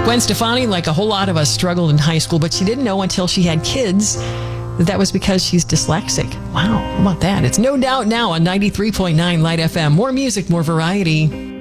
Gwen Stefani, like a whole lot of us, struggled in high school, but she didn't know until she had kids that was because she's dyslexic. Wow, how about that? It's No Doubt now on 93.9 Light FM. More music, more variety.